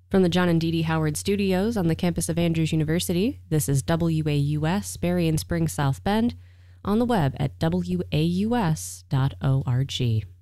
From the John and Dee Dee Howard Studios on the campus of Andrews University, this is WAUS, Berrien Springs, South Bend, on the web at waus.org.